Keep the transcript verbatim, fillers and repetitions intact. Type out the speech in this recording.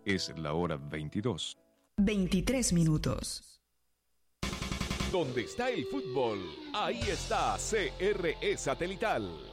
Es la hora veintidós. veintitrés minutos. Donde está el fútbol, ahí está C R E Satelital.